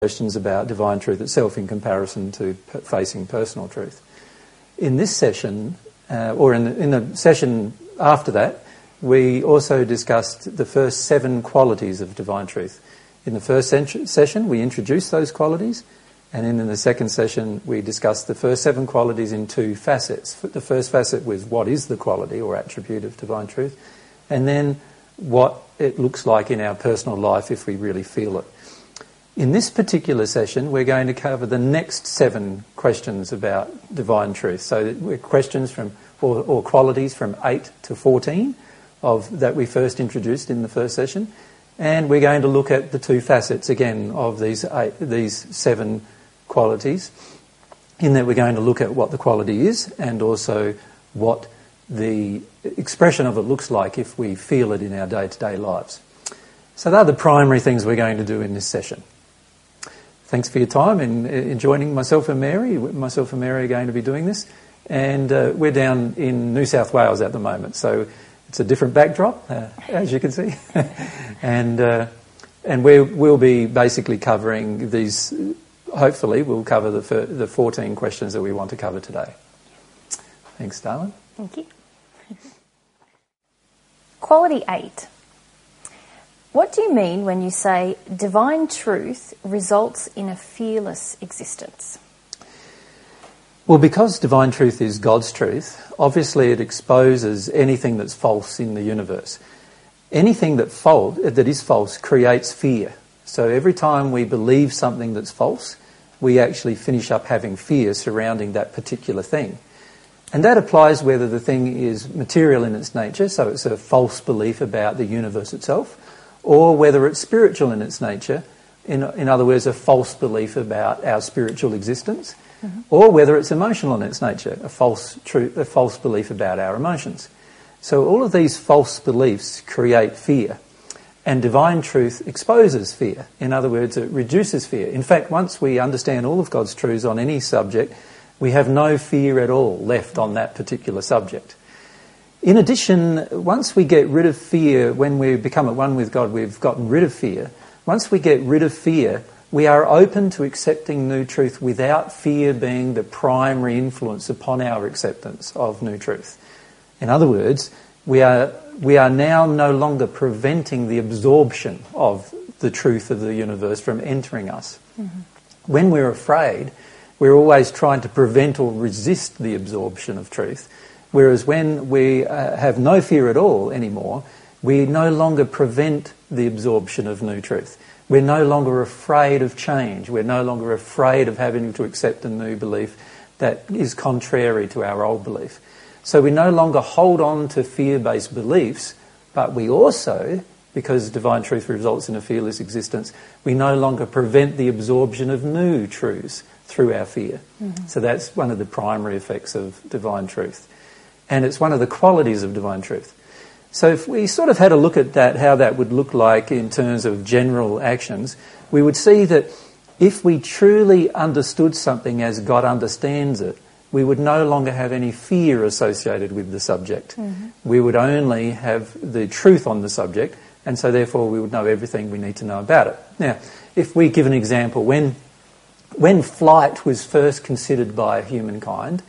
questions about divine truth itself in comparison to facing personal truth. In this session, or in the session after that, we also discussed the first 7 qualities of divine truth. In the first session, we introduced those qualities, and in the second session, we discussed the first 7 qualities in 2 facets. The first facet was what is the quality or attribute of divine truth, and then what it looks like in our personal life if we really feel it. In this particular session, we're going to cover the next 7 questions about divine truth. So we're questions from, or qualities from 8 to 14 that we first introduced in the first session. And we're going to look at the 2 facets again of these 7 qualities, in that we're going to look at what the quality is and also what the expression of it looks like if we feel it in our day-to-day lives. So they're the primary things we're going to do in this session. Thanks for your time in joining myself and Mary. Myself and Mary are going to be doing this. And we're down in New South Wales at the moment, so it's a different backdrop, as you can see. and we'll be basically covering these. Hopefully we'll cover the 14 questions that we want to cover today. Thanks, darling. Thank you. Quality 8. What do you mean when you say divine truth results in a fearless existence? Well, because divine truth is God's truth, obviously it exposes anything that's false in the universe. Anything that is false creates fear. So every time we believe something that's false, we actually finish up having fear surrounding that particular thing. And that applies whether the thing is material in its nature, so it's a false belief about the universe itself, or whether it's spiritual in its nature, in other words, a false belief about our spiritual existence, or whether it's emotional in its nature, a false belief about our emotions. So all of these false beliefs create fear, and divine truth exposes fear. In other words, it reduces fear. In fact, once we understand all of God's truths on any subject, we have no fear at all left on that particular subject. In addition, once we get rid of fear, when we become at one with God, we've gotten rid of fear. Once we get rid of fear, we are open to accepting new truth without fear being the primary influence upon our acceptance of new truth. In other words, we are now no longer preventing the absorption of the truth of the universe from entering us. When we're afraid, we're always trying to prevent or resist the absorption of truth. Whereas when we have no fear at all anymore, we no longer prevent the absorption of new truth. We're no longer afraid of change. We're no longer afraid of having to accept a new belief that is contrary to our old belief. So we no longer hold on to fear-based beliefs, but we also, because divine truth results in a fearless existence, we no longer prevent the absorption of new truths through our fear. So that's one of the primary effects of divine truth. And it's one of the qualities of divine truth. So if we sort of had a look at that, how that would look like in terms of general actions, we would see that if we truly understood something as God understands it, we would no longer have any fear associated with the subject. We would only have the truth on the subject, and so therefore we would know everything we need to know about it. Now, if we give an example, when flight was first considered by humankind,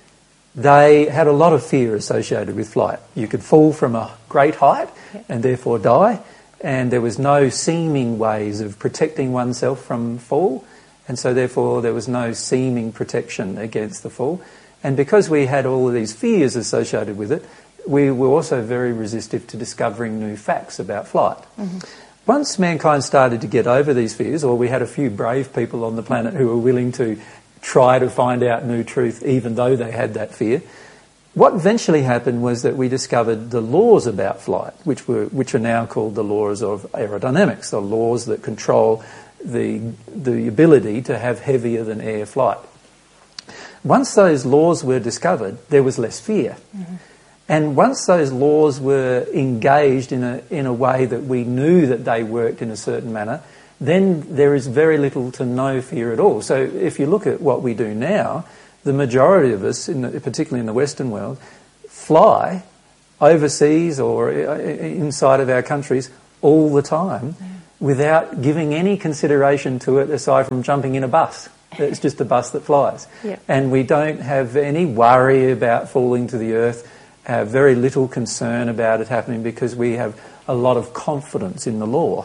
they had a lot of fear associated with flight. You could fall from a great height and therefore die, and there was no seeming ways of protecting oneself from fall, and so therefore there was no seeming protection against the fall. And because we had all of these fears associated with it, we were also very resistive to discovering new facts about flight. Once mankind started to get over these fears, or we had a few brave people on the planet who were willing to try to find out new truth even though they had that fear, what eventually happened was that we discovered the laws about flight, which are now called the laws of aerodynamics, the laws that control the ability to have heavier than air flight. Once those laws were discovered, there was less fear. And once those laws were engaged in a way that we knew that they worked in a certain manner, then there is very little to no fear at all. So if you look at what we do now, the majority of us, particularly in the Western world, fly overseas or inside of our countries all the time without giving any consideration to it aside from jumping in a bus. It's just a bus that flies. Yeah. And we don't have any worry about falling to the earth, have very little concern about it happening because we have a lot of confidence in the law.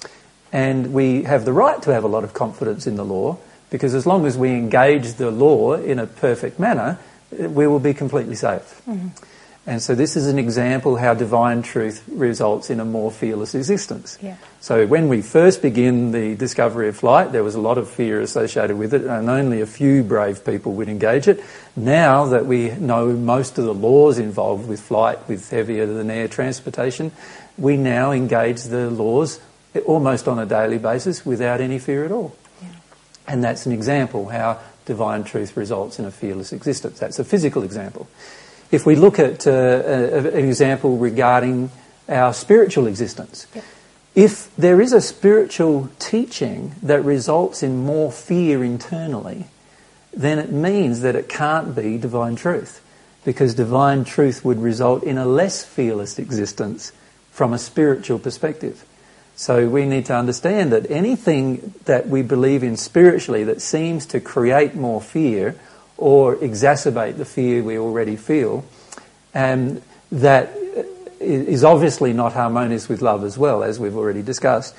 And we have the right to have a lot of confidence in the law because as long as we engage the law in a perfect manner, we will be completely safe. Mm-hmm. And so this is an example how divine truth results in a more fearless existence. Yeah. So when we first begin the discovery of flight, there was a lot of fear associated with it and only a few brave people would engage it. Now that we know most of the laws involved with flight, with heavier than air transportation, we now engage the laws almost on a daily basis without any fear at all. Yeah. And that's an example how divine truth results in a fearless existence. That's a physical example. If we look at an example regarding our spiritual existence, yep. If there is a spiritual teaching that results in more fear internally, then it means that it can't be divine truth, because divine truth would result in a less fearless existence from a spiritual perspective. So we need to understand that anything that we believe in spiritually that seems to create more fear or exacerbate the fear we already feel, and that is obviously not harmonious with love as well, as we've already discussed,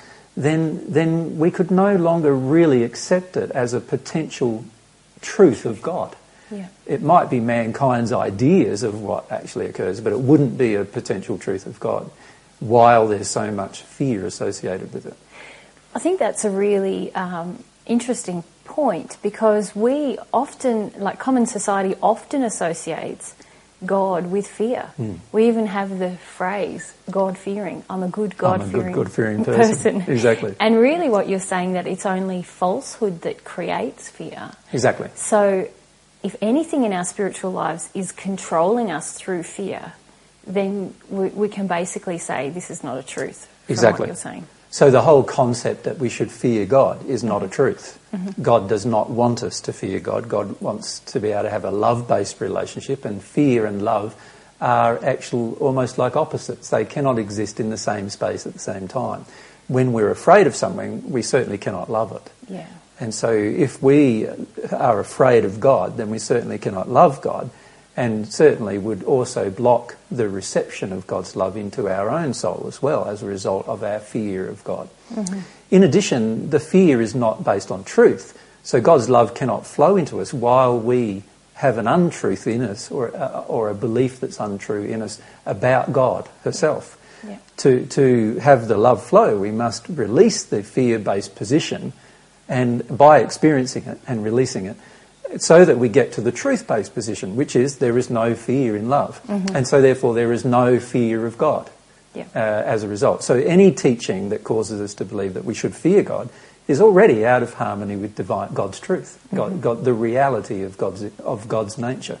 then we could no longer really accept it as a potential truth of God. Yeah. It might be mankind's ideas of what actually occurs, but it wouldn't be a potential truth of God while there's so much fear associated with it. I think that's a really interesting point, because we often, like common society, often associates God with fear. We even have the phrase God-fearing. I'm a good God-fearing person. Exactly. And really what you're saying, that it's only falsehood that creates fear. Exactly. So if anything in our spiritual lives is controlling us through fear, then we can basically say this is not a truth from exactly. what you're saying. So the whole concept that we should fear God is not a truth. Mm-hmm. God does not want us to fear God. God wants to be able to have a love-based relationship, and fear and love are actual almost like opposites. They cannot exist in the same space at the same time. When we're afraid of something, we certainly cannot love it. Yeah. And so if we are afraid of God, then we certainly cannot love God, and certainly would also block the reception of God's love into our own soul as well as a result of our fear of God. Mm-hmm. In addition, the fear is not based on truth, so God's love cannot flow into us while we have an untruth in us, or a belief that's untrue in us about God herself. Yeah. To have the love flow, we must release the fear-based position, and by experiencing it and releasing it, so that we get to the truth-based position, which is there is no fear in love. Mm-hmm. And so therefore there is no fear of God as a result. So any teaching that causes us to believe that we should fear God is already out of harmony with God's truth, mm-hmm. God, the reality of God's nature.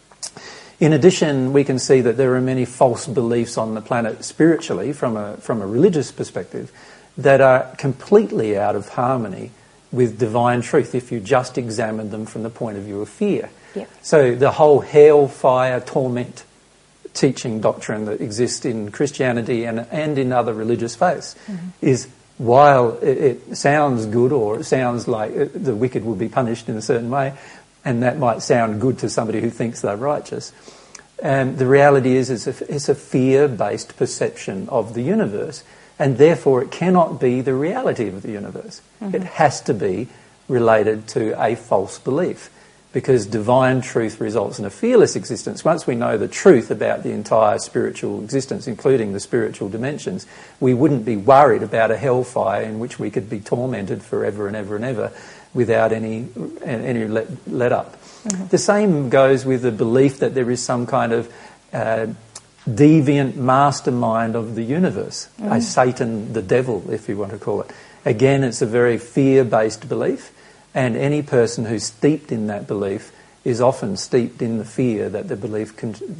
In addition, we can see that there are many false beliefs on the planet spiritually from a religious perspective that are completely out of harmony with divine truth if you just examine them from the point of view of fear. Yep. So the whole hell-fire torment teaching doctrine that exists in Christianity and in other religious faiths mm-hmm. is, while it sounds good, or it sounds like the wicked will be punished in a certain way, and that might sound good to somebody who thinks they're righteous, the reality is it's a fear-based perception of the universe. And therefore it cannot be the reality of the universe. Mm-hmm. It has to be related to a false belief, because divine truth results in a fearless existence. Once we know the truth about the entire spiritual existence, including the spiritual dimensions, we wouldn't be worried about a hellfire in which we could be tormented forever and ever and ever without any let up. Mm-hmm. The same goes with the belief that there is some kind of deviant mastermind of the universe, a Satan, the devil, if you want to call it. Again, it's a very fear-based belief, and any person who's steeped in that belief is often steeped in the fear that the belief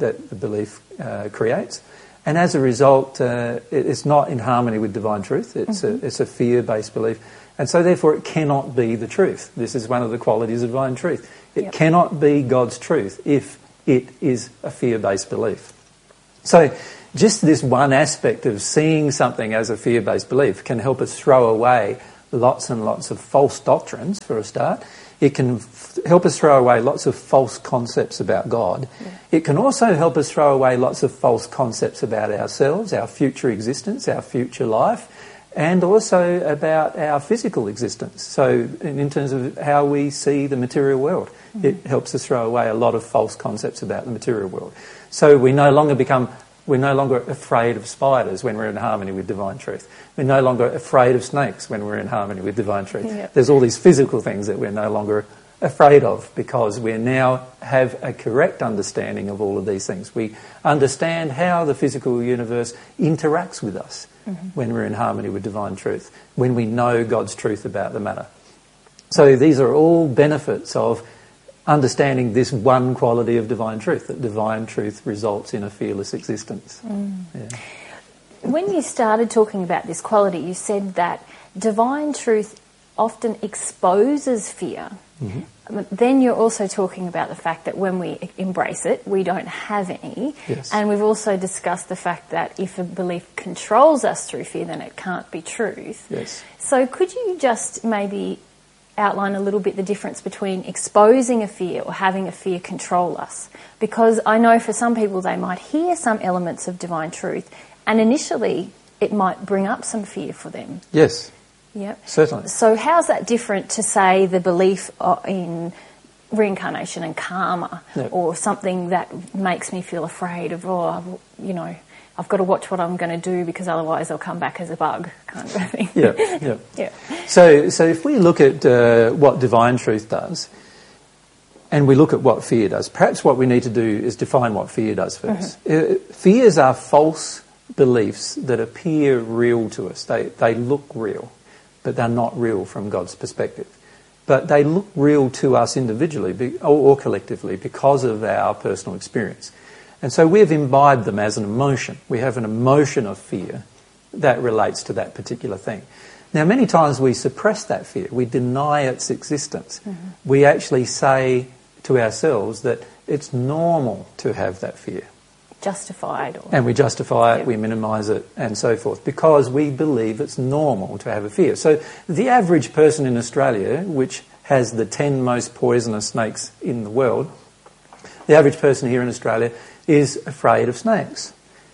creates. And as a result, it's not in harmony with divine truth. It's a fear-based belief. And so therefore it cannot be the truth. This is one of the qualities of divine truth. It cannot be God's truth if it is a fear-based belief. So just this one aspect of seeing something as a fear-based belief can help us throw away lots and lots of false doctrines, for a start. It can help us throw away lots of false concepts about God. Yeah. It can also help us throw away lots of false concepts about ourselves, our future existence, our future life, and also about our physical existence. So in terms of how we see the material world, it helps us throw away a lot of false concepts about the material world. So we're no longer afraid of spiders when we're in harmony with divine truth. We're no longer afraid of snakes when we're in harmony with divine truth. Yep. There's all these physical things that we're no longer afraid of because we now have a correct understanding of all of these things. We understand how the physical universe interacts with us when we're in harmony with divine truth, when we know God's truth about the matter. So these are all benefits of understanding this one quality of divine truth, that divine truth results in a fearless existence. Yeah. When you started talking about this quality, you said that divine truth often exposes fear. Then you're also talking about the fact that when we embrace it, we don't have any. Yes. And we've also discussed the fact that if a belief controls us through fear, then it can't be truth. Yes. So could you just maybe outline a little bit the difference between exposing a fear or having a fear control us? Because I know for some people they might hear some elements of divine truth and initially it might bring up some fear for them. Yes. Yep. Certainly. So how's that different to, say, the belief in reincarnation and karma, or something that makes me feel afraid of, I've got to watch what I'm going to do because otherwise I'll come back as a bug, kind of thing. Yeah. So if we look at what divine truth does, and we look at what fear does, perhaps what we need to do is define what fear does first. Fears are false beliefs that appear real to us. They look real, but they're not real from God's perspective. But they look real to us individually or collectively because of our personal experience. And so we've imbibed them as an emotion. We have an emotion of fear that relates to that particular thing. Now, many times we suppress that fear. We deny its existence. We actually say to ourselves that it's normal to have that fear. Justified. And we justify it, we minimise it, and so forth, because we believe it's normal to have a fear. So the average person in Australia, which has the 10 most poisonous snakes in the world, the average person here in Australia is afraid of snakes.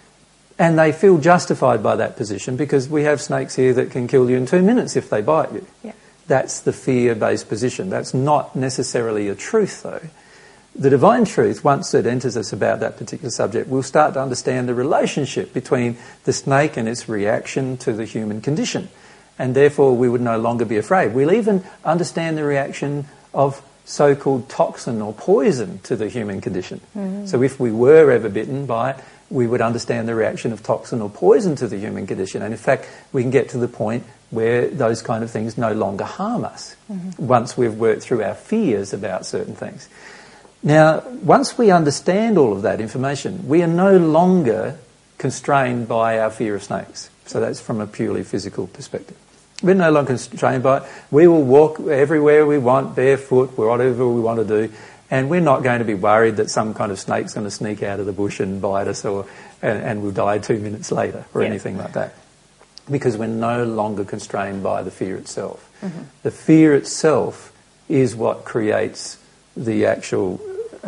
And they feel justified by that position because we have snakes here that can kill you in 2 minutes if they bite you. Yeah. That's the fear-based position. That's not necessarily a truth, though. The divine truth, once it enters us about that particular subject, we'll start to understand the relationship between the snake and its reaction to the human condition. And therefore we would no longer be afraid. We'll even understand the reaction of so-called toxin or poison to the human condition. So if we were ever bitten by it, we would understand the reaction of toxin or poison to the human condition. And in fact, we can get to the point where those kind of things no longer harm us once we've worked through our fears about certain things. Now, once we understand all of that information, we are no longer constrained by our fear of snakes. So that's from a purely physical perspective. We're no longer constrained by it. We will walk everywhere we want, barefoot, whatever we want to do, and we're not going to be worried that some kind of snake's going to sneak out of the bush and bite us and we'll die 2 minutes later or anything like that. Because we're no longer constrained by the fear itself. The fear itself is what creates the actual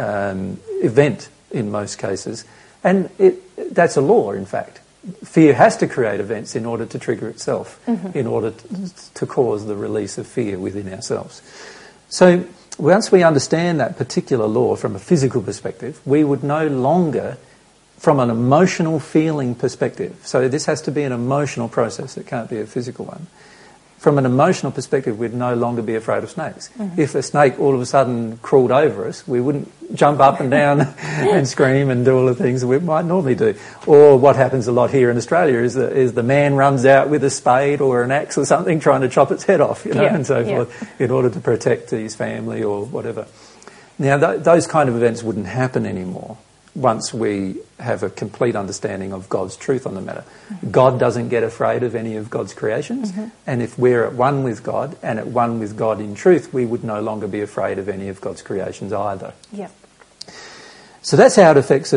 event in most cases. And that's a law, in fact. Fear has to create events in order to trigger itself, in order to cause the release of fear within ourselves. So once we understand that particular law from a physical perspective, we would no longer, from an emotional feeling perspective, so this has to be an emotional process, it can't be a physical one. From an emotional perspective, we'd no longer be afraid of snakes. If a snake all of a sudden crawled over us, we wouldn't jump up and down and scream and do all the things that we might normally do. Or what happens a lot here in Australia is the man runs out with a spade or an axe or something trying to chop its head off, and so forth, in order to protect his family or whatever. Now, those kind of events wouldn't happen anymore once we have a complete understanding of God's truth on the matter. God doesn't get afraid of any of God's creations, and if we're at one with God and at one with God in truth, we would no longer be afraid of any of God's creations either. Yep. So that's how it affects us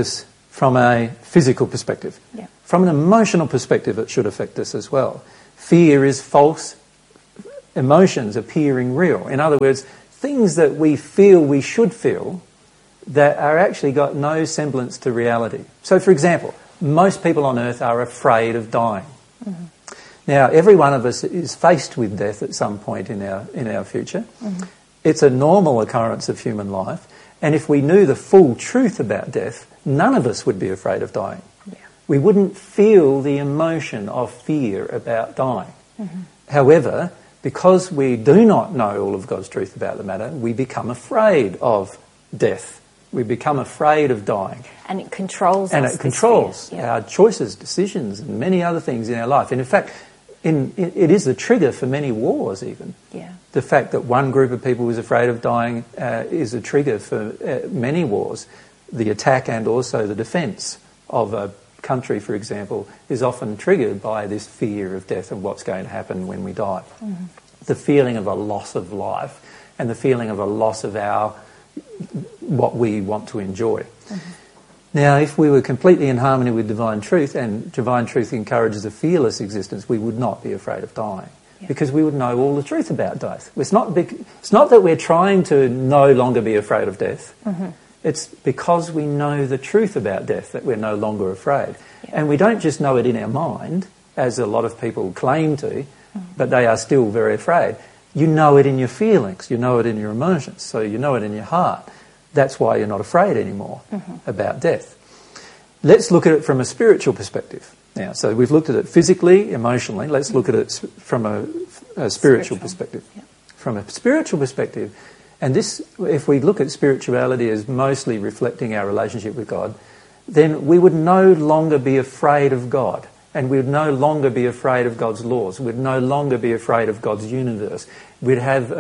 from a physical perspective. Yeah. From an emotional perspective, it should affect us as well. Fear is false emotions appearing real. In other words, things that we feel we should feel that are actually got no semblance to reality. So, for example, most people on earth are afraid of dying. Mm-hmm. Now, every one of us is faced with death at some point in our future. Mm-hmm. It's a normal occurrence of human life. And if we knew the full truth about death, none of us would be afraid of dying. Yeah. We wouldn't feel the emotion of fear about dying. Mm-hmm. However, because we do not know all of God's truth about the matter, we become afraid of death. We become afraid of dying. And it controls us. And it controls our choices, decisions, and many other things in our life. And in fact, it is the trigger for many wars even. Yeah. The fact that one group of people is afraid of dying is a trigger for many wars. The attack and also the defence of a country, for example, is often triggered by this fear of death and what's going to happen when we die. Mm-hmm. The feeling of a loss of life and the feeling of a loss of what we want to enjoy. Mm-hmm. Now, if we were completely in harmony with divine truth, and divine truth encourages a fearless existence, we would not be afraid of dying, because we would know all the truth about death. It's not that we're trying to no longer be afraid of death. Mm-hmm. It's because we know the truth about death that we're no longer afraid. Yeah. And we don't just know it in our mind, as a lot of people claim to, but they are still very afraid. You know it in your feelings, you know it in your emotions, so you know it in your heart. That's why you're not afraid anymore about death. Let's look at it from a spiritual perspective. Now, so we've looked at it physically, emotionally. Let's look at it from a spiritual perspective. Yeah. From a spiritual perspective, and this, if we look at spirituality as mostly reflecting our relationship with God, then we would no longer be afraid of God. And we would no longer be afraid of God's laws. We'd no longer be afraid of God's universe. We'd have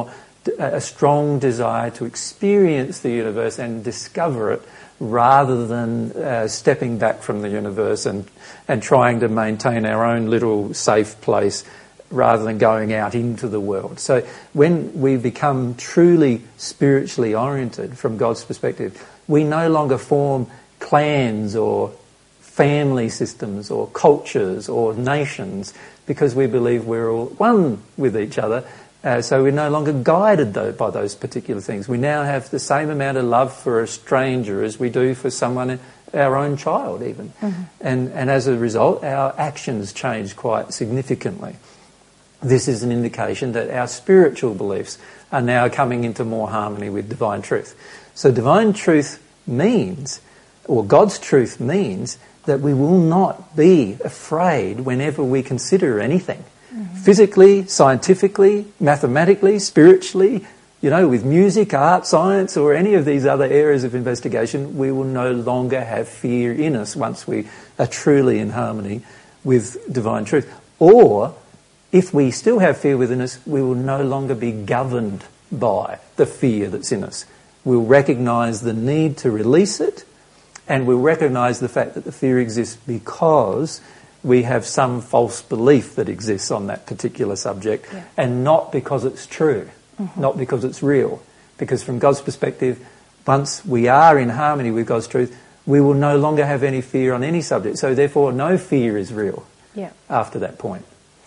a strong desire to experience the universe and discover it, rather than stepping back from the universe and trying to maintain our own little safe place, rather than going out into the world. So when we become truly spiritually oriented from God's perspective, we no longer form clans or family systems or cultures or nations, because we believe we're all one with each other. So we're no longer guided by those particular things. We now have the same amount of love for a stranger as we do for someone, our own child even. Mm-hmm. And as a result, our actions change quite significantly. This is an indication that our spiritual beliefs are now coming into more harmony with divine truth. So divine truth means, or God's truth means, that we will not be afraid whenever we consider anything. Mm-hmm. Physically, scientifically, mathematically, spiritually, with music, art, science, or any of these other areas of investigation, we will no longer have fear in us once we are truly in harmony with divine truth. Or, if we still have fear within us, we will no longer be governed by the fear that's in us. We'll recognise the need to release it, and we'll recognise the fact that the fear exists because we have some false belief that exists on that particular subject, and not because it's true, not because it's real. Because from God's perspective, once we are in harmony with God's truth, we will no longer have any fear on any subject. So therefore, no fear is real after that point.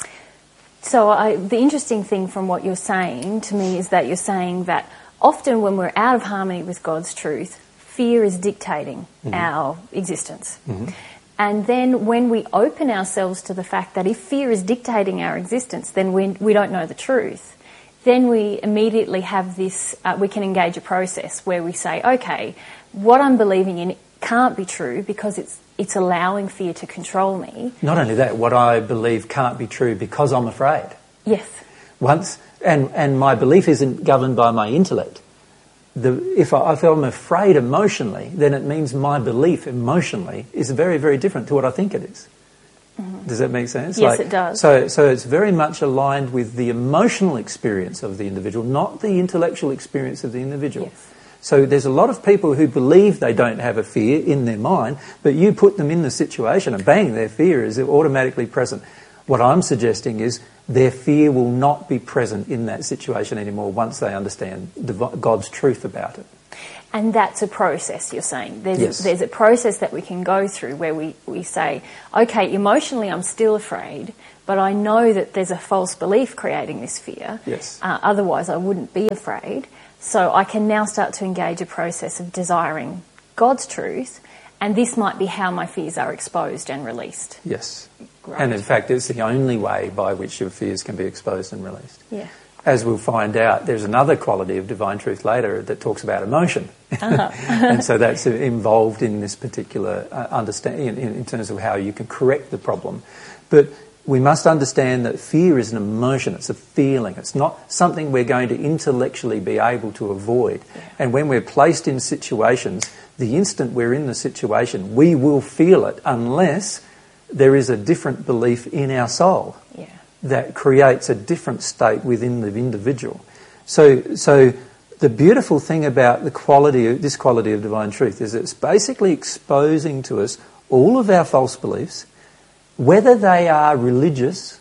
So the interesting thing from what you're saying to me is that you're saying that often when we're out of harmony with God's truth, fear is dictating our existence. Mm-hmm. And then when we open ourselves to the fact that if fear is dictating our existence, then we don't know the truth, then we immediately have this, we can engage a process where we say, okay, what I'm believing in can't be true because it's allowing fear to control me. Not only that, what I believe can't be true because I'm afraid. Yes. And my belief isn't governed by my intellect. If I'm afraid emotionally, then it means my belief emotionally is very, very different to what I think it is. Mm-hmm. Does that make sense? Yes, it does. So it's very much aligned with the emotional experience of the individual, not the intellectual experience of the individual. Yes. So there's a lot of people who believe they don't have a fear in their mind, but you put them in the situation and bang, their fear is automatically present. What I'm suggesting is their fear will not be present in that situation anymore once they understand God's truth about it. And that's a process, you're saying. Yes. There's a process that we can go through where we say, okay, emotionally I'm still afraid, but I know that there's a false belief creating this fear. Yes. Otherwise I wouldn't be afraid. So I can now start to engage a process of desiring God's truth, and this might be how my fears are exposed and released. Yes. Great. And in fact, it's the only way by which your fears can be exposed and released. Yeah. As we'll find out, there's another quality of divine truth later that talks about emotion. And so that's involved in this particular understanding in terms of how you can correct the problem. But we must understand that fear is an emotion, it's a feeling. It's not something we're going to intellectually be able to avoid. Yeah. And when we're placed in situations, the instant we're in the situation, we will feel it unless there is a different belief in our soul. Yeah. That creates a different state within the individual. So the beautiful thing about this quality of divine truth is it's basically exposing to us all of our false beliefs, whether they are religious,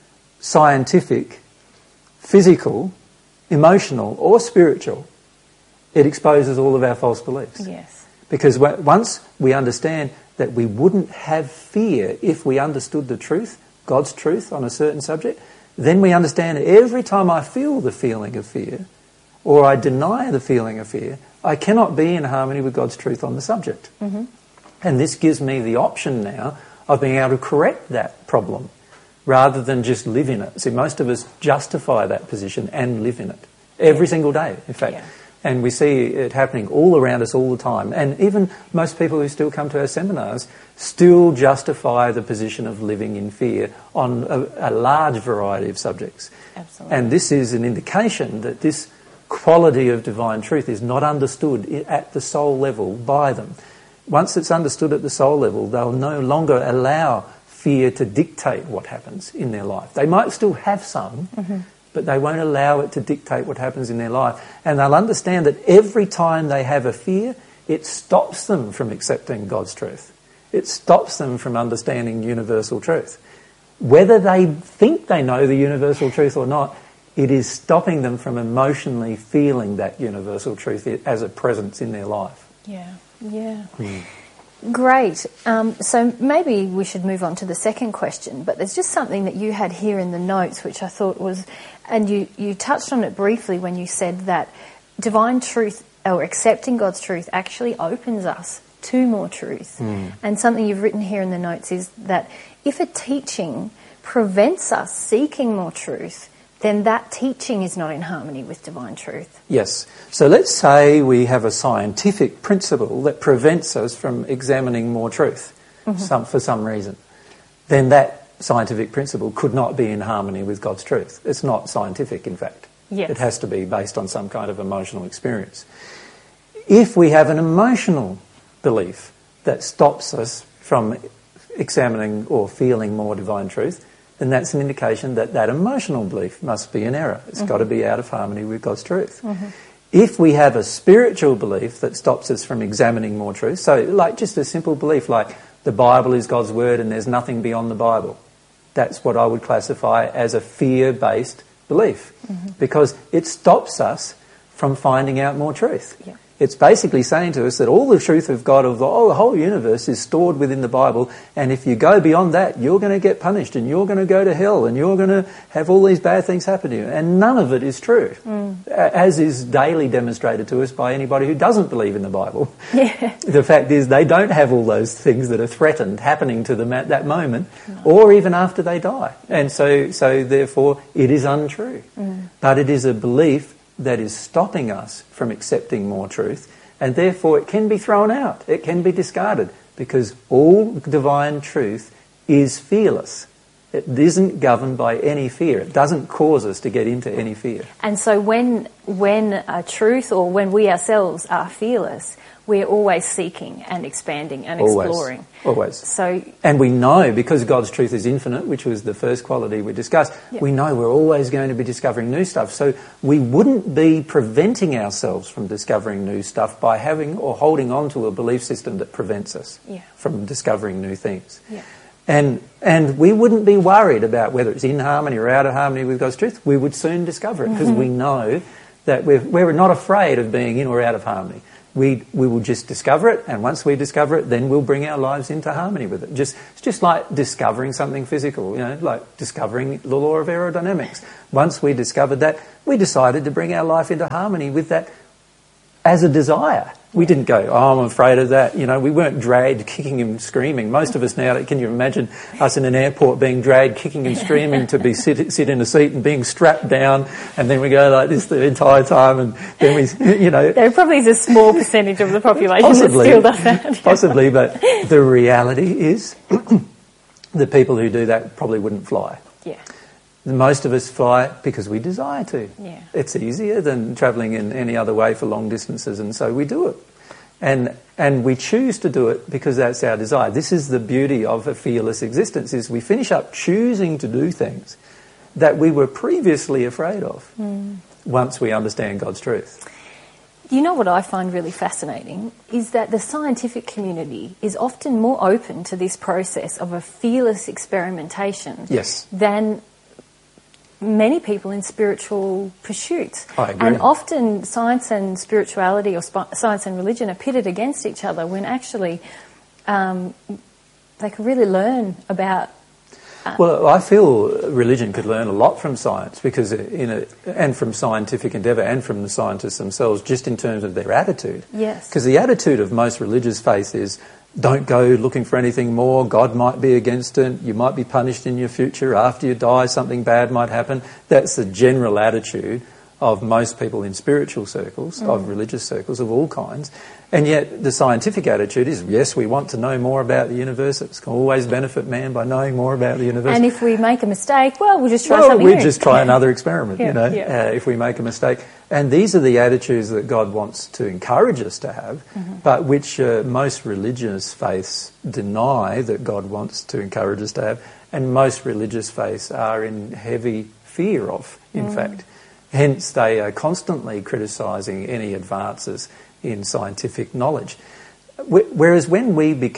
scientific, physical, emotional or spiritual. It exposes all of our false beliefs. Yes. Because once we understand that we wouldn't have fear if we understood the truth, God's truth on a certain subject, then we understand that every time I feel the feeling of fear or I deny the feeling of fear, I cannot be in harmony with God's truth on the subject. Mm-hmm. And this gives me the option now of being able to correct that problem rather than just live in it. See, most of us justify that position and live in it every single day, in fact. Yeah. And we see it happening all around us all the time. And even most people who still come to our seminars still justify the position of living in fear on a large variety of subjects. Absolutely. And this is an indication that this quality of divine truth is not understood at the soul level by them. Once it's understood at the soul level, they'll no longer allow fear to dictate what happens in their life. They might still have some, but they won't allow it to dictate what happens in their life. And they'll understand that every time they have a fear, it stops them from accepting God's truth. It stops them from understanding universal truth. Whether they think they know the universal truth or not, it is stopping them from emotionally feeling that universal truth as a presence in their life. Yeah, yeah. Great. So maybe we should move on to the second question, but there's just something that you had here in the notes which I thought was, and you touched on it briefly when you said that divine truth or accepting God's truth actually opens us to more truth. And something you've written here in the notes is that if a teaching prevents us seeking more truth, then that teaching is not in harmony with divine truth. Yes. So let's say we have a scientific principle that prevents us from examining more truth for some reason. Then that scientific principle could not be in harmony with God's truth. It's not scientific, in fact. Yes. It has to be based on some kind of emotional experience. If we have an emotional belief that stops us from examining or feeling more divine truth, then that's an indication that that emotional belief must be in error. It's got to be out of harmony with God's truth. If we have a spiritual belief that stops us from examining more truth, so like just a simple belief like the Bible is God's word and there's nothing beyond the Bible, that's what I would classify as a fear-based belief because it stops us from finding out more truth. Yeah. It's basically saying to us that all the truth of God, of the whole universe, is stored within the Bible, and if you go beyond that, you're going to get punished, and you're going to go to hell, and you're going to have all these bad things happen to you. And none of it is true, as is daily demonstrated to us by anybody who doesn't believe in the Bible. Yeah. The fact is they don't have all those things that are threatened happening to them at that moment, or even after they die. And so therefore, it is untrue. But it is a belief that is stopping us from accepting more truth, and therefore it can be thrown out, it can be discarded, because all divine truth is fearless. It isn't governed by any fear. It doesn't cause us to get into any fear. And so when a truth or when we ourselves are fearless, we're always seeking and expanding and exploring. Always. So, and we know, because God's truth is infinite, which was the first quality we discussed, we know we're always going to be discovering new stuff. So we wouldn't be preventing ourselves from discovering new stuff by having or holding on to a belief system that prevents us from discovering new things. Yeah. And we wouldn't be worried about whether it's in harmony or out of harmony with God's truth. We would soon discover it because we know that we're not afraid of being in or out of harmony. We will just discover it, and once we discover it, then we'll bring our lives into harmony with it. It's just like discovering something physical, like discovering the law of aerodynamics. Once we discovered that, we decided to bring our life into harmony with that as a desire. We didn't go, oh, I'm afraid of that. We weren't dragged kicking and screaming. Most of us now, can you imagine us in an airport being dragged kicking and screaming to be sit in a seat and being strapped down, and then we go like this the entire time, and then we, There probably is a small percentage of the population possibly, that still does that. Possibly, but the reality is the people who do that probably wouldn't fly. Yeah. Most of us fly because we desire to. Yeah. It's easier than travelling in any other way for long distances, and so we do it. And we choose to do it because that's our desire. This is the beauty of a fearless existence, is we finish up choosing to do things that we were previously afraid of once we understand God's truth. You know what I find really fascinating is that the scientific community is often more open to this process of a fearless experimentation than many people in spiritual pursuits. I agree. And often science and spirituality, or science and religion, are pitted against each other when actually they could really learn about... Well, I feel religion could learn a lot from science, because and from scientific endeavour, and from the scientists themselves, just in terms of their attitude. Yes. Because the attitude of most religious faith is, don't go looking for anything more, God might be against it, you might be punished in your future, after you die something bad might happen. That's the general attitude of most people in spiritual circles, of religious circles of all kinds. And yet the scientific attitude is, yes, we want to know more about the universe. It can always benefit man by knowing more about the universe. And if we make a mistake, well, we'll just try something new. We'll just try another experiment, Yeah. If we make a mistake. And these are the attitudes that God wants to encourage us to have, but which most religious faiths deny that God wants to encourage us to have. And most religious faiths are in heavy fear of, in fact. Hence, they are constantly criticising any advances in scientific knowledge. Whereas when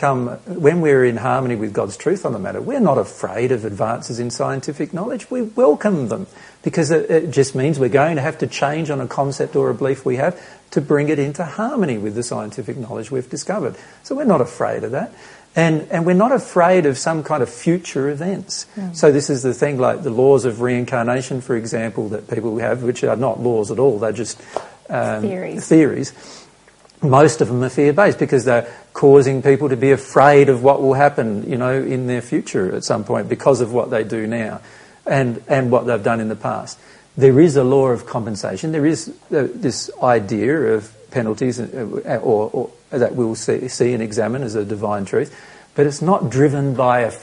we're in harmony with God's truth on the matter, we're not afraid of advances in scientific knowledge. We welcome them, because it just means we're going to have to change on a concept or a belief we have to bring it into harmony with the scientific knowledge we've discovered. So we're not afraid of that. And we're not afraid of some kind of future events. So this is the thing, like the laws of reincarnation, for example, that people have, which are not laws at all, they're just theories. Most of them are fear-based because they're causing people to be afraid of what will happen, in their future at some point because of what they do now and what they've done in the past. There is a law of compensation. There is this idea of penalties or that we'll see and examine as a divine truth, but it's not driven by a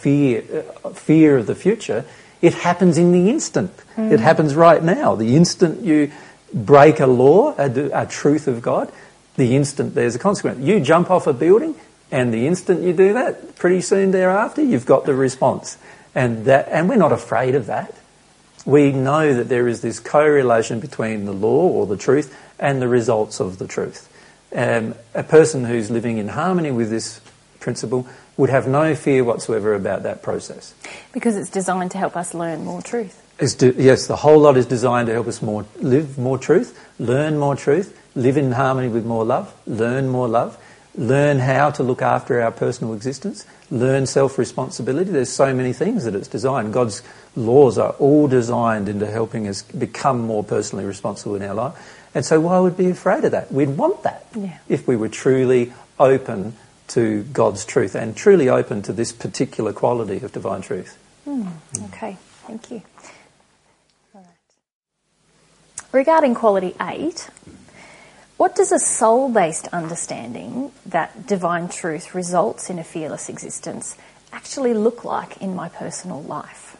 fear of the future. It happens in the instant. It happens right now. The instant you break a law, a truth of God, the instant there's a consequence. You jump off a building, and the instant you do that, pretty soon thereafter, you've got the response. And we're not afraid of that. We know that there is this correlation between the law or the truth and the results of the truth. A person who's living in harmony with this principle would have no fear whatsoever about that process. Because it's designed to help us learn more truth. Yes, the whole lot is designed to help us live more truth, learn more truth, live in harmony with more love, learn how to look after our personal existence, learn self-responsibility. There's so many things that it's designed. God's laws are all designed into helping us become more personally responsible in our life. And so why would we be afraid of that? We'd want that if we were truly open to God's truth and truly open to this particular quality of divine truth. Okay, thank you. All right. Regarding quality 8, what does a soul-based understanding that divine truth results in a fearless existence actually look like in my personal life?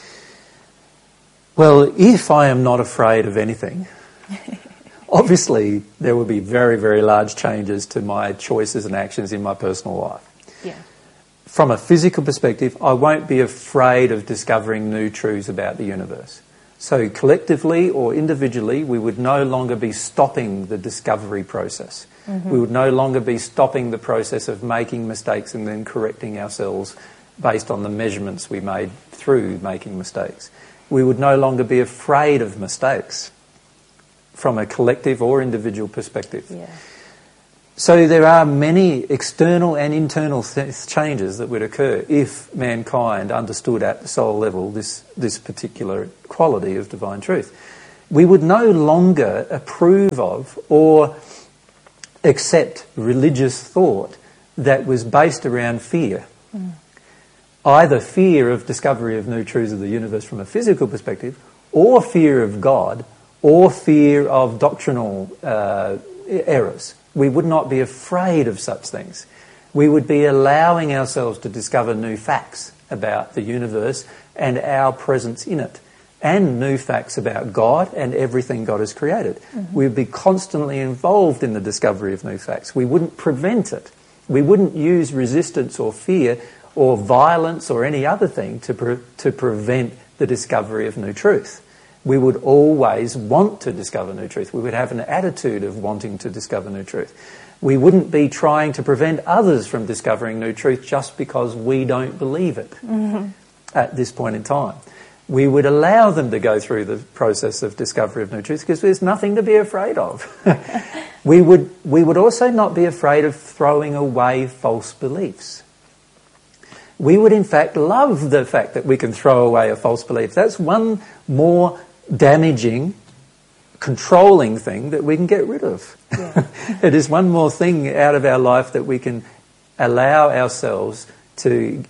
Well, if I am not afraid of anything, obviously there will be very, very large changes to my choices and actions in my personal life. Yeah. From a physical perspective, I won't be afraid of discovering new truths about the universe. So collectively or individually, we would no longer be stopping the discovery process. We would no longer be stopping the process of making mistakes and then correcting ourselves based on the measurements we made through making mistakes. We would no longer be afraid of mistakes from a collective or individual perspective. Yeah. So there are many external and internal changes that would occur if mankind understood at the soul level this particular quality of divine truth. We would no longer approve of or accept religious thought that was based around fear. Either fear of discovery of new truths of the universe from a physical perspective, or fear of God, or fear of doctrinal errors. We would not be afraid of such things. We would be allowing ourselves to discover new facts about the universe and our presence in it, and new facts about God and everything God has created. We would be constantly involved in the discovery of new facts. We wouldn't prevent it. We wouldn't use resistance or fear or violence or any other thing to prevent the discovery of new truth. We would always want to discover new truth. We would have an attitude of wanting to discover new truth. We wouldn't be trying to prevent others from discovering new truth just because we don't believe it at this point in time. We would allow them to go through the process of discovery of new truth because there's nothing to be afraid of. We would also not be afraid of throwing away false beliefs. We would in fact love the fact that we can throw away a false belief. That's one more damaging, controlling thing that we can get rid of. Yeah. It is one more thing out of our life that we can allow ourselves to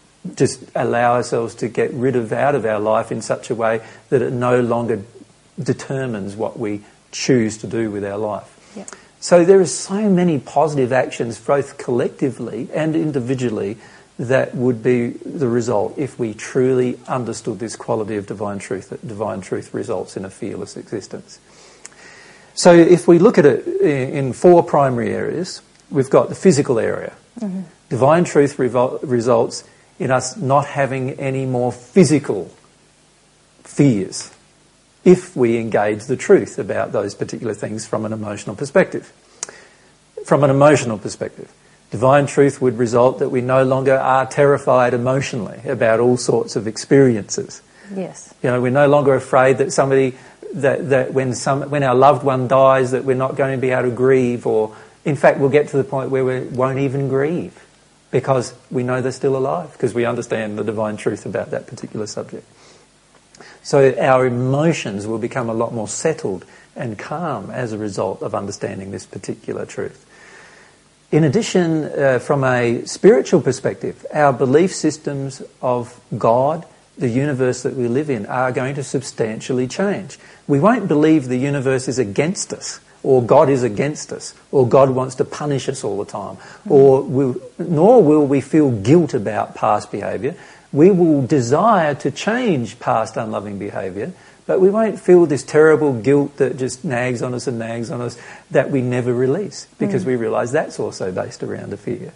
get rid of out of our life in such a way that it no longer determines what we choose to do with our life. Yeah. So there are so many positive actions, both collectively and individually, that would be the result if we truly understood this quality of divine truth, that divine truth results in a fearless existence. So if we look at it in four primary areas, we've got the physical area. Divine truth results in us not having any more physical fears if we engage the truth about those particular things from an emotional perspective. From an emotional perspective, divine truth would result that we no longer are terrified emotionally about all sorts of experiences. Yes. You know, we're no longer afraid that that when our loved one dies that we're not going to be able to grieve, or in fact we'll get to the point where we won't even grieve because we know they're still alive, because we understand the divine truth about that particular subject. So our emotions will become a lot more settled and calm as a result of understanding this particular truth. In addition, from a spiritual perspective, our belief systems of God, the universe that we live in, are going to substantially change. We won't believe the universe is against us, or God is against us, or God wants to punish us all the time, nor will we feel guilt about past behaviour. We will desire to change past unloving behaviour, but we won't feel this terrible guilt that just nags on us that we never release, because we realise that's also based around a fear.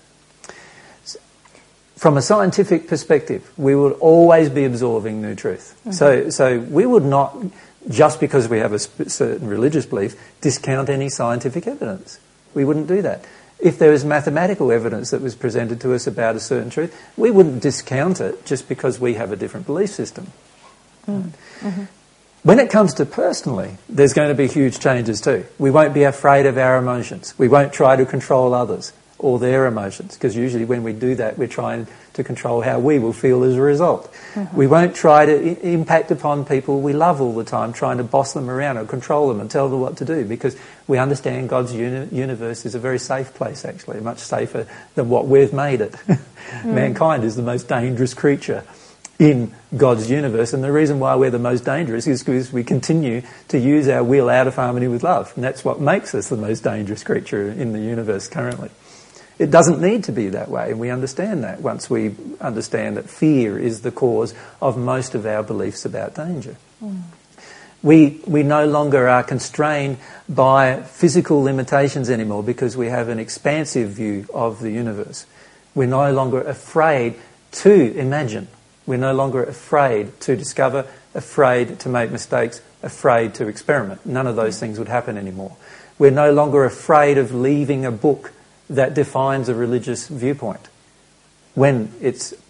From a scientific perspective, we will always be absorbing new truth. So we would not, just because we have a certain religious belief, discount any scientific evidence. We wouldn't do that. If there was mathematical evidence that was presented to us about a certain truth, we wouldn't discount it just because we have a different belief system. When it comes to personally, there's going to be huge changes too. We won't be afraid of our emotions. We won't try to control others or their emotions, because usually when we do that, we're trying to control how we will feel as a result. We won't try to impact upon people we love all the time, trying to boss them around or control them and tell them what to do, because we understand God's universe is a very safe place, actually, much safer than what we've made it. Mankind is the most dangerous creature in God's universe, and the reason why we're the most dangerous is because we continue to use our will out of harmony with love, and that's what makes us the most dangerous creature in the universe currently. It doesn't need to be that way, and we understand that once we understand that fear is the cause of most of our beliefs about danger. We no longer are constrained by physical limitations anymore because we have an expansive view of the universe. We're no longer afraid to imagine. We're no longer afraid to discover, afraid to make mistakes, afraid to experiment. None of those things would happen anymore. We're no longer afraid of leaving a book that defines a religious viewpoint when it's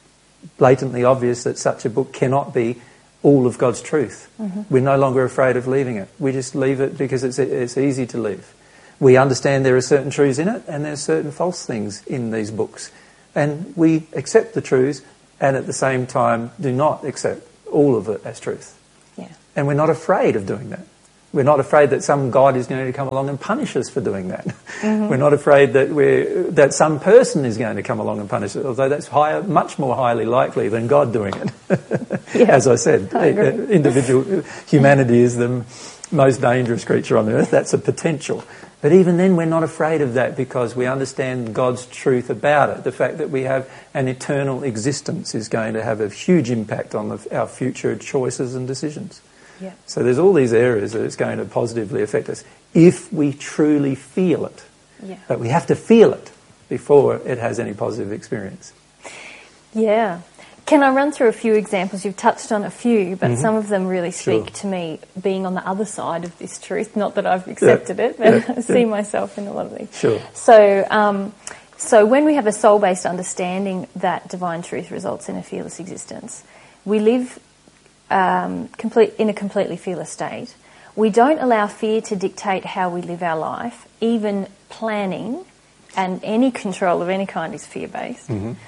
blatantly obvious that such a book cannot be all of God's truth. We're no longer afraid of leaving it. We just leave it because it's easy to leave. We understand there are certain truths in it and there are certain false things in these books. And we accept the truths and at the same time do not accept all of it as truth. Yeah. And we're not afraid of doing that. We're not afraid that some God is going to come along and punish us for doing that. We're not afraid that some person is going to come along and punish us, although that's much more highly likely than God doing it. As I said, individual humanity is the most dangerous creature on the earth. That's a potential. But even then we're not afraid of that because we understand God's truth about it. The fact that we have an eternal existence is going to have a huge impact on our future choices and decisions. Yeah. So there's all these areas that it's going to positively affect us if we truly feel it. Yeah. But we have to feel it before it has any positive experience. Yeah. Can I run through a few examples? You've touched on a few, but some of them really speak to me being on the other side of this truth. Not that I've accepted it, but I see myself in a lot of these. Sure. So when we have a soul-based understanding that divine truth results in a fearless existence, we live in a completely fearless state. We don't allow fear to dictate how we live our life. Even planning and any control of any kind is fear-based.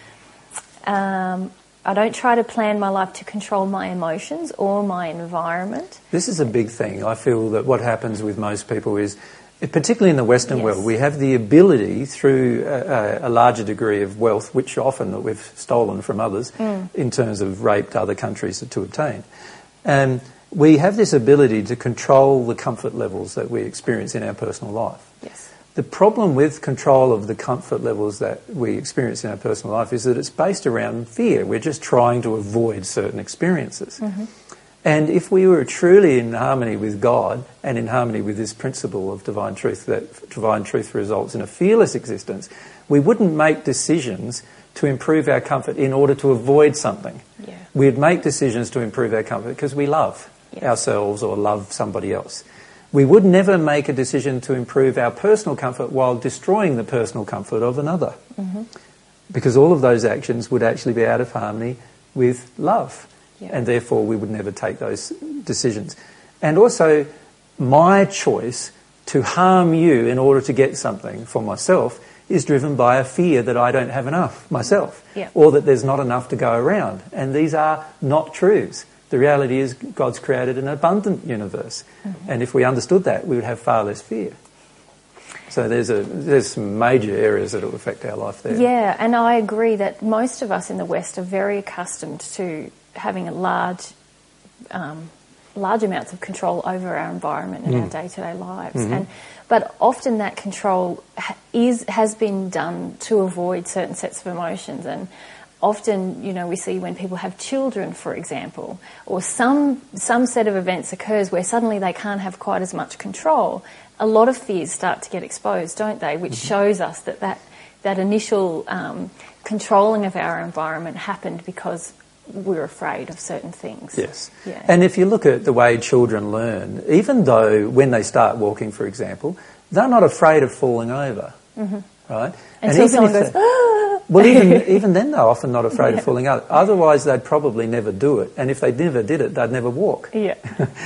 I don't try to plan my life to control my emotions or my environment. This is a big thing. I feel that what happens with most people is, particularly in the Western world, we have the ability through a larger degree of wealth, which often that we've stolen from others in terms of raped other countries to obtain. And we have this ability to control the comfort levels that we experience in our personal life. Yes. The problem with control of the comfort levels that we experience in our personal life is that it's based around fear. We're just trying to avoid certain experiences. And if we were truly in harmony with God and in harmony with this principle of divine truth, that divine truth results in a fearless existence, we wouldn't make decisions to improve our comfort in order to avoid something. Yeah. We'd make decisions to improve our comfort because we love ourselves or love somebody else. We would never make a decision to improve our personal comfort while destroying the personal comfort of another. Because all of those actions would actually be out of harmony with love. And therefore we would never take those decisions. And also, my choice to harm you in order to get something for myself is driven by a fear that I don't have enough myself, or that there's not enough to go around. And these are not truths. The reality is God's created an abundant universe. And if we understood that, we would have far less fear. So there's some major areas that will affect our life there. Yeah, and I agree that most of us in the West are very accustomed to having a large amounts of control over our environment and our day-to-day lives. But often that control has been done to avoid certain sets of emotions. And often, we see when people have children, for example, or some set of events occurs where suddenly they can't have quite as much control, a lot of fears start to get exposed, don't they? Which shows us that initial controlling of our environment happened because we're afraid of certain things. Yes. Yeah. And if you look at the way children learn, even though when they start walking, for example, they're not afraid of falling over, right? Until someone goes, well, even then they're often not afraid of falling out. Otherwise, they'd probably never do it. And if they never did it, they'd never walk. Yeah.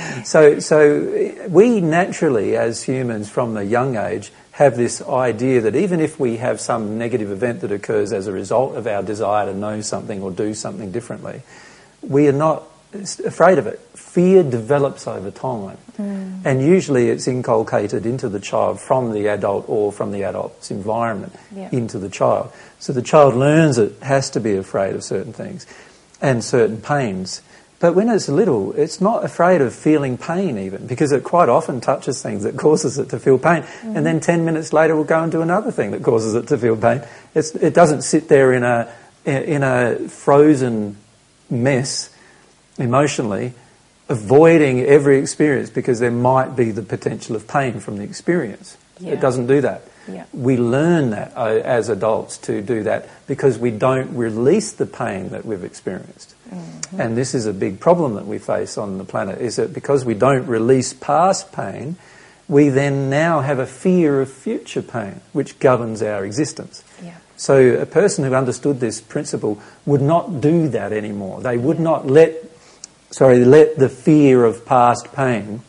So we naturally, as humans from a young age, have this idea that even if we have some negative event that occurs as a result of our desire to know something or do something differently, we are not afraid of it. Fear develops over time. And usually it's inculcated into the child from the adult or from the adult's environment into the child. So the child learns it has to be afraid of certain things and certain pains. But when it's little, it's not afraid of feeling pain even, because it quite often touches things that causes it to feel pain. And then 10 minutes later we'll go and do another thing that causes it to feel pain. It doesn't sit there in a frozen mess emotionally, avoiding every experience because there might be the potential of pain from the experience. It doesn't do that. We learn that as adults to do that because we don't release the pain that we've experienced. And this is a big problem that we face on the planet, is that because we don't release past pain, we then now have a fear of future pain, which governs our existence. Yeah. So a person who understood this principle would not do that anymore. They would not let the fear of past pain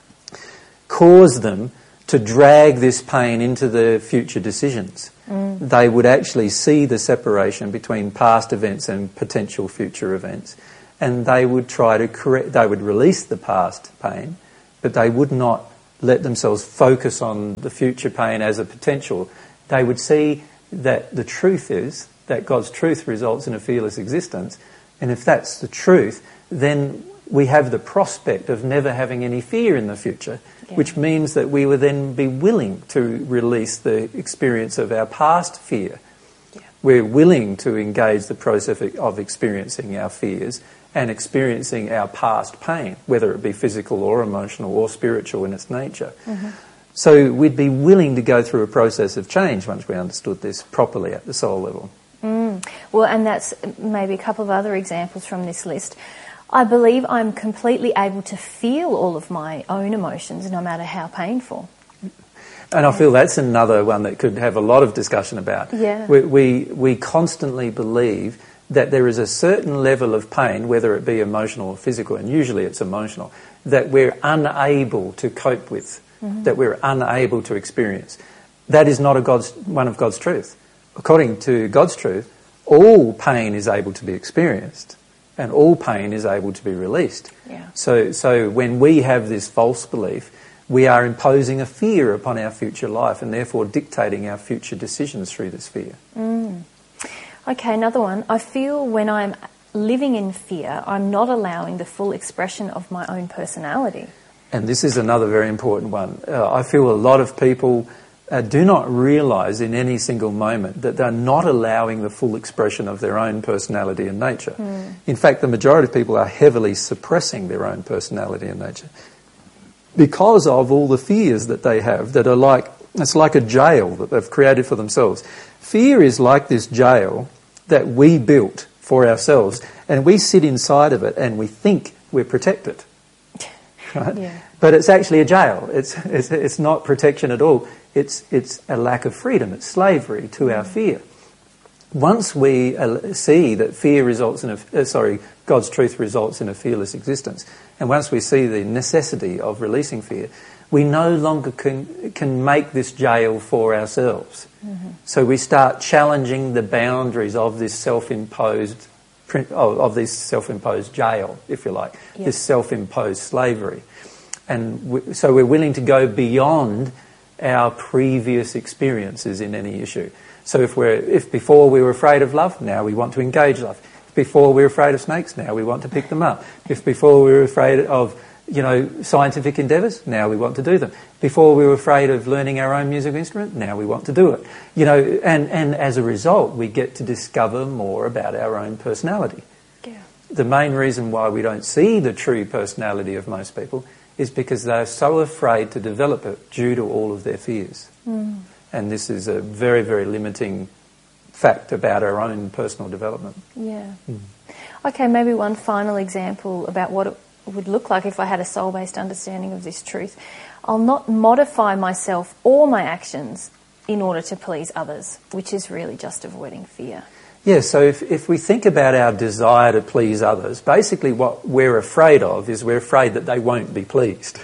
cause them to drag this pain into the future decisions. They would actually see the separation between past events and potential future events, and they would try to they would release the past pain, but they would not let themselves focus on the future pain as a potential. They would see that the truth is that God's truth results in a fearless existence, and if that's the truth, then we have the prospect of never having any fear in the future, which means that we would then be willing to release the experience of our past fear. Yeah. We're willing to engage the process of experiencing our fears and experiencing our past pain, whether it be physical or emotional or spiritual in its nature. Mm-hmm. So we'd be willing to go through a process of change once we understood this properly at the soul level. Well, and that's maybe a couple of other examples from this list. I believe I'm completely able to feel all of my own emotions, no matter how painful. And I feel that's another one that could have a lot of discussion about. Yeah. We constantly believe that there is a certain level of pain, whether it be emotional or physical, and usually it's emotional, that we're unable to cope with, that we're unable to experience. That is not one of God's truth. According to God's truth, all pain is able to be experienced, and all pain is able to be released. Yeah. So when we have this false belief, we are imposing a fear upon our future life and therefore dictating our future decisions through this fear. Okay, another one. I feel when I'm living in fear, I'm not allowing the full expression of my own personality. And this is another very important one. I feel a lot of people do not realise in any single moment that they're not allowing the full expression of their own personality and nature. In fact, the majority of people are heavily suppressing their own personality and nature because of all the fears that they have that are it's like a jail that they've created for themselves. Fear is like this jail that we built for ourselves, and we sit inside of it and we think we're protected. Right? Yeah. But it's actually a jail. It's not protection at all. It's a lack of freedom. It's slavery to our fear. Once we see that fear results in God's truth results in a fearless existence, and once we see the necessity of releasing fear, we no longer can make this jail for ourselves. So we start challenging the boundaries of this self-imposed jail, if you like, this self-imposed slavery. And so we're willing to go beyond our previous experiences in any issue. So if before we were afraid of love, now we want to engage love. If before we were afraid of snakes, now we want to pick them up. If before we were afraid of scientific endeavours, now we want to do them. Before we were afraid of learning our own musical instrument, now we want to do it. And as a result, we get to discover more about our own personality. Yeah. The main reason why we don't see the true personality of most people is because they're so afraid to develop it due to all of their fears. And this is a very, very limiting fact about our own personal development. Yeah. Okay, maybe one final example about what it would look like if I had a soul-based understanding of this truth. I'll not modify myself or my actions in order to please others, which is really just avoiding fear. Yeah, so if we think about our desire to please others, basically what we're afraid of is we're afraid that they won't be pleased.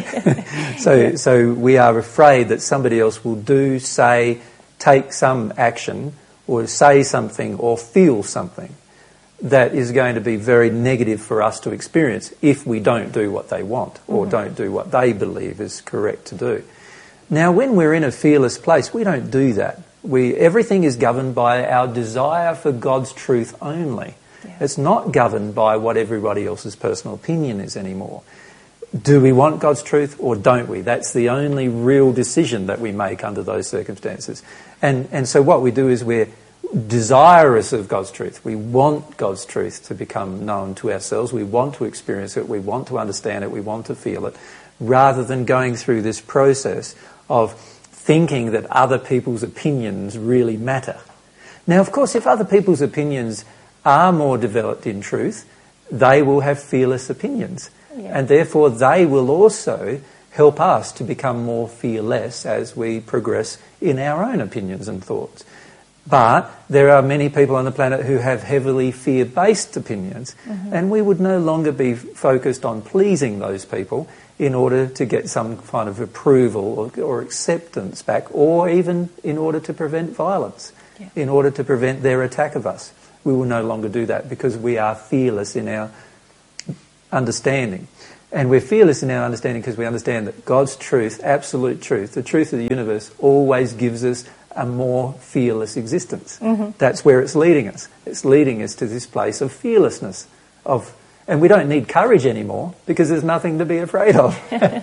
So we are afraid that somebody else will do, say, take some action or say something or feel something that is going to be very negative for us to experience if we don't do what they want or don't do what they believe is correct to do. Now, when we're in a fearless place, we don't do that. Everything is governed by our desire for God's truth only. Yeah. It's not governed by what everybody else's personal opinion is anymore. Do we want God's truth or don't we? That's the only real decision that we make under those circumstances. And so what we do is we're desirous of God's truth. We want God's truth to become known to ourselves. We want to experience it. We want to understand it. We want to feel it, rather than going through this process of thinking that other people's opinions really matter. Now, of course, if other people's opinions are more developed in truth, they will have fearless opinions. Yeah. And therefore they will also help us to become more fearless as we progress in our own opinions and thoughts. But there are many people on the planet who have heavily fear-based opinions, and we would no longer be focused on pleasing those people in order to get some kind of approval or acceptance back, or even in order to prevent violence, in order to prevent their attack of us. We will no longer do that because we are fearless in our understanding. And we're fearless in our understanding because we understand that God's truth, absolute truth, the truth of the universe, always gives us a more fearless existence. That's where it's leading us. It's leading us to this place of fearlessness. And we don't need courage anymore because there's nothing to be afraid of.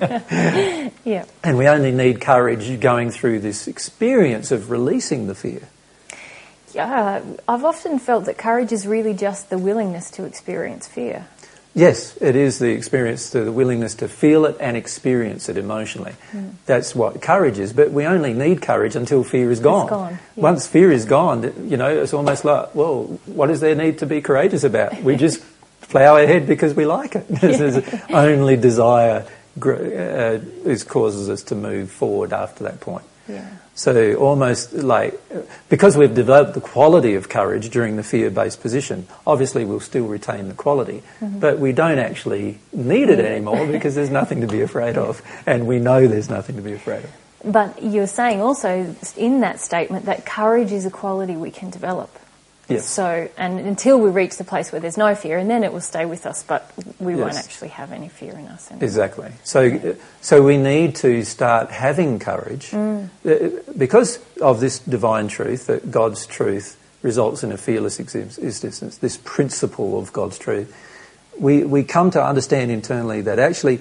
Yeah. And we only need courage going through this experience of releasing the fear. Yeah, I've often felt that courage is really just the willingness to experience fear. Yes, it is the experience, the willingness to feel it and experience it emotionally. That's what courage is. But we only need courage until fear is gone. It's gone. Yeah. Once fear is gone, it's almost like, well, what does there need to be courageous about? We just plough ahead because we like it. Only desire causes us to move forward after that point. Yeah. So almost like, because we've developed the quality of courage during the fear-based position, obviously we'll still retain the quality, but we don't actually need it anymore because there's nothing to be afraid of, and we know there's nothing to be afraid of. But you're saying also in that statement that courage is a quality we can develop. Yes. So, and until we reach the place where there's no fear, and then it will stay with us, but we won't Yes. actually have any fear in us anymore. Exactly. So we need to start having courage because of this divine truth, that God's truth results in a fearless existence, this principle of God's truth. We come to understand internally that actually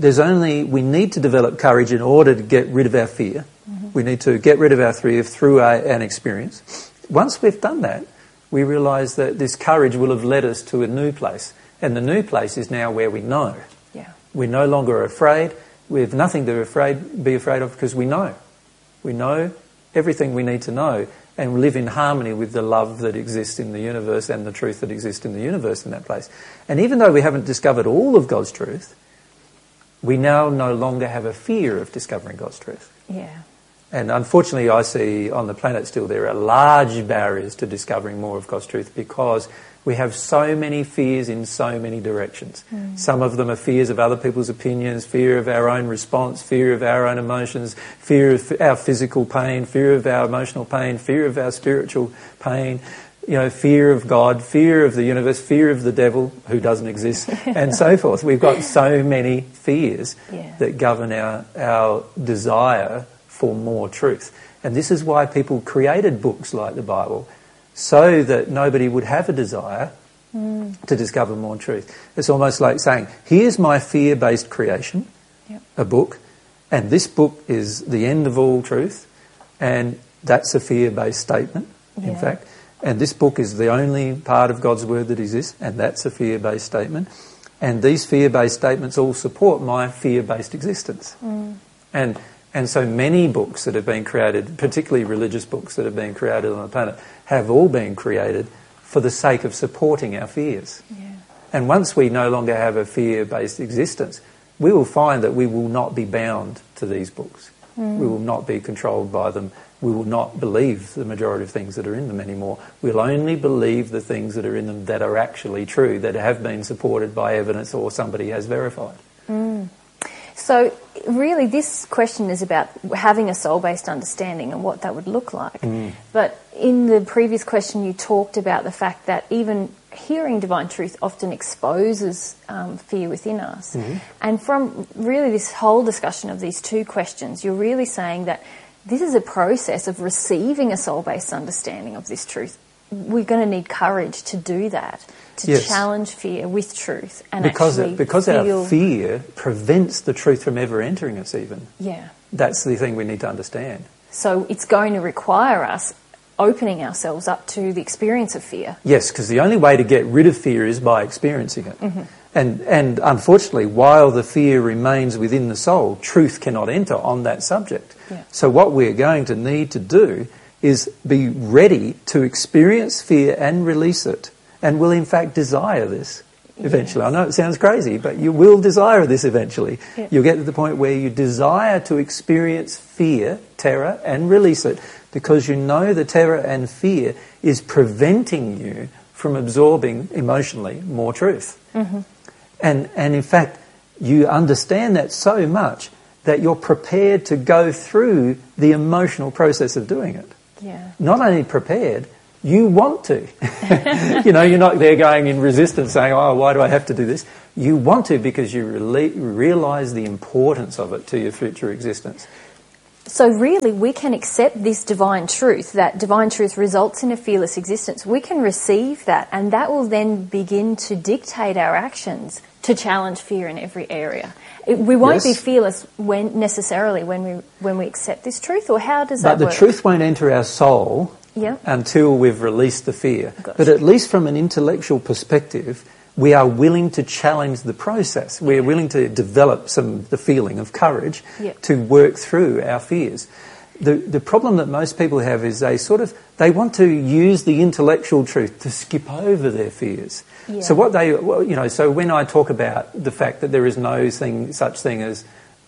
we need to develop courage in order to get rid of our fear. We need to get rid of our fear through an experience. Once we've done that, we realise that this courage will have led us to a new place. And the new place is now where we know. Yeah. We're no longer afraid. We have nothing to be afraid of because we know. We know everything we need to know and live in harmony with the love that exists in the universe and the truth that exists in the universe in that place. And even though we haven't discovered all of God's truth, we now no longer have a fear of discovering God's truth. Yeah. And unfortunately, I see on the planet still there are large barriers to discovering more of God's truth because we have so many fears in so many directions. Some of them are fears of other people's opinions, fear of our own response, fear of our own emotions, fear of our physical pain, fear of our emotional pain, fear of our spiritual pain, fear of God, fear of the universe, fear of the devil, who doesn't exist, and so forth. We've got so many fears that govern our desire for more truth. And this is why people created books like the Bible, so that nobody would have a desire to discover more truth. It's almost like saying, here's my fear-based creation, a book, and this book is the end of all truth, and that's a fear-based statement, in fact. And this book is the only part of God's word that exists, and that's a fear-based statement. And these fear-based statements all support my fear-based existence. And so many books that have been created, particularly religious books that have been created on the planet, have all been created for the sake of supporting our fears. Yeah. And once we no longer have a fear-based existence, we will find that we will not be bound to these books. We will not be controlled by them. We will not believe the majority of things that are in them anymore. We'll only believe the things that are in them that are actually true, that have been supported by evidence or somebody has verified. So really this question is about having a soul-based understanding and what that would look like. But in the previous question you talked about the fact that even hearing divine truth often exposes fear within us. And from really this whole discussion of these two questions, you're really saying that this is a process of receiving a soul-based understanding of this truth. We're going to need courage to do that, to challenge fear with truth and because feel... our fear prevents the truth from ever entering us even. Yeah. That's the thing we need to understand. So it's going to require us opening ourselves up to the experience of fear. Yes, because the only way to get rid of fear is by experiencing it. And unfortunately, while the fear remains within the soul, truth cannot enter on that subject. So what we're going to need to do is be ready to experience fear and release it, and will in fact desire this eventually. I know it sounds crazy, but you will desire this eventually. Yeah. You'll get to the point where you desire to experience fear, terror, and release it, because you know the terror and fear is preventing you from absorbing emotionally more truth. Mm-hmm. And in fact, you understand that so much that you're prepared to go through the emotional process of doing it. Yeah. Not only prepared, you want to. You know, you're not there going in resistance saying, oh, why do I have to do this? You want to because you realise the importance of it to your future existence. So really, we can accept this divine truth, that divine truth results in a fearless existence. We can receive that, and that will then begin to dictate our actions to challenge fear in every area. We won't be fearless necessarily when we accept this truth, or how does that work? But the truth won't enter our soul until we've released the fear. Gotcha. But at least from an intellectual perspective, we are willing to challenge the process. We're willing to develop the feeling of courage to work through our fears. The problem that most people have is they want to use the intellectual truth to skip over their fears. Yeah. So so when I talk about the fact that there is no such thing as,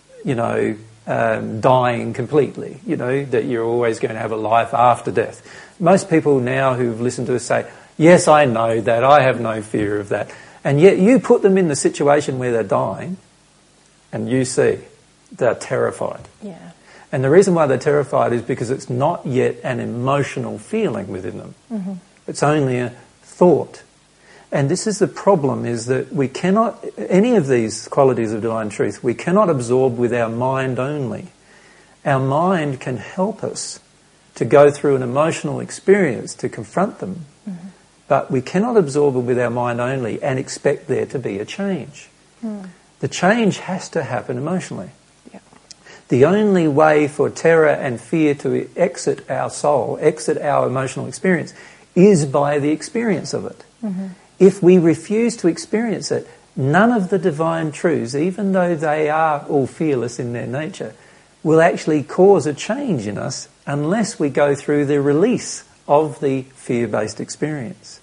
dying completely, that you're always going to have a life after death. Most people now who've listened to us say, yes, I know that, I have no fear of that. And yet you put them in the situation where they're dying and you see they're terrified. Yeah. And the reason why they're terrified is because it's not yet an emotional feeling within them. Mm-hmm. It's only a thought. And this is the problem, is that we cannot, any of these qualities of divine truth, we cannot absorb with our mind only. Our mind can help us to go through an emotional experience to confront them. Mm-hmm. But we cannot absorb it with our mind only and expect there to be a change. Mm. The change has to happen emotionally. Yeah. The only way for terror and fear to exit our soul, exit our emotional experience, is by the experience of it. Mm-hmm. If we refuse to experience it, none of the divine truths, even though they are all fearless in their nature, will actually cause a change in us unless we go through the release of the fear-based experience.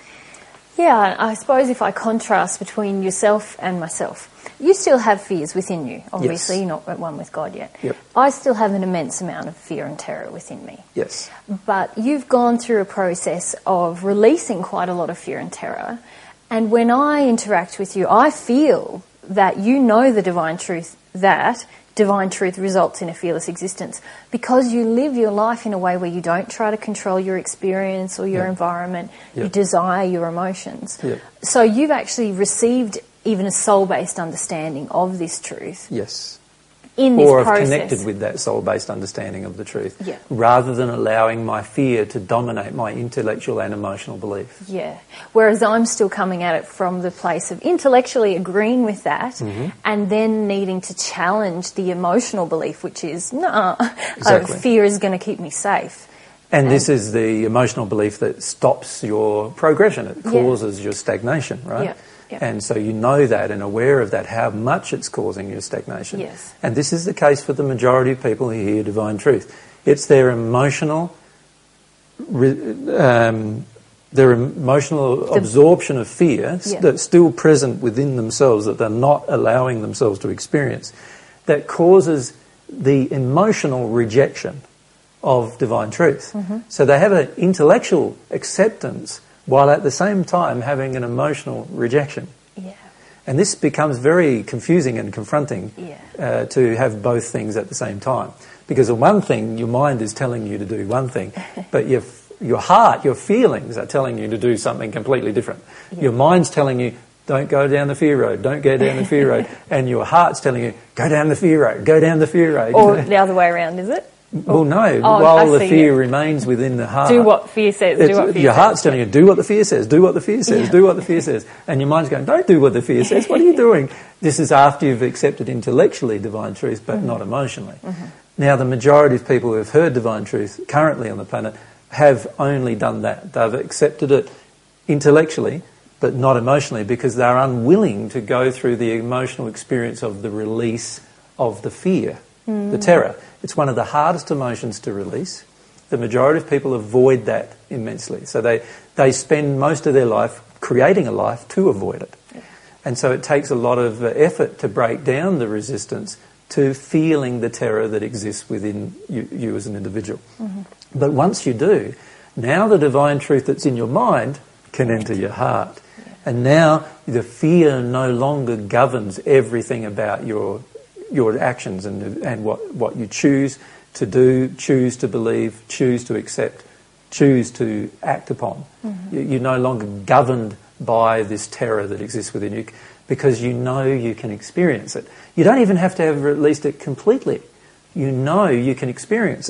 Yeah, I suppose if I contrast between yourself and myself, you still have fears within you. Obviously, You're not at one with God yet. Yep. I still have an immense amount of fear and terror within me. Yes. But you've gone through a process of releasing quite a lot of fear and terror. And when I interact with you, I feel that you know the divine truth, that divine truth results in a fearless existence, because you live your life in a way where you don't try to control your experience or your environment. You desire your emotions. So you've actually received even a soul-based understanding of this truth. Yes. In this or have process. connected with that soul-based understanding of the truth, Yeah. rather than allowing my fear to dominate my intellectual and emotional belief. Yeah. Whereas I'm still coming at it from the place of intellectually agreeing with that, and then needing to challenge the emotional belief, which is, Exactly. fear is going to keep me safe. And this is the emotional belief that stops your progression. It causes your stagnation, right? Yeah. Yeah. And so you know that and aware of that, how much it's causing your stagnation. Yes. And this is the case for the majority of people who hear divine truth. It's their emotional absorption of fear that's still present within themselves, that they're not allowing themselves to experience, that causes the emotional rejection of divine truth. So they have an intellectual acceptance while at the same time having an emotional rejection. Yeah. And this becomes very confusing and confronting to have both things at the same time. Because on one thing, your mind is telling you to do one thing, but your heart, your feelings are telling you to do something completely different. Yeah. Your mind's telling you, don't go down the fear road, don't go down the fear road. And your heart's telling you, go down the fear road, go down the fear road. Or the other way around, is it? Well, no. While the fear remains within the heart. Do what fear says. Do what fear your says. heart's telling you, do what the fear says, do what the fear says, do what the fear says. And your mind's going, don't do what the fear says. What are you doing? This is after you've accepted intellectually divine truth, but not emotionally. Now, the majority of people who have heard divine truth currently on the planet have only done that. They've accepted it intellectually, but not emotionally, because they're unwilling to go through the emotional experience of the release of the fear, the terror. It's one of the hardest emotions to release. The majority of people avoid that immensely. So they spend most of their life creating a life to avoid it. And so it takes a lot of effort to break down the resistance to feeling the terror that exists within you as an individual. Mm-hmm. But once you do, now the divine truth that's in your mind can enter your heart. Yeah. And now the fear no longer governs everything about your actions and what you choose to do, choose to believe, choose to accept, choose to act upon. Mm-hmm. You're no longer governed by this terror that exists within you, because you know you can experience it. You don't even have to have released it completely. You know you can experience it.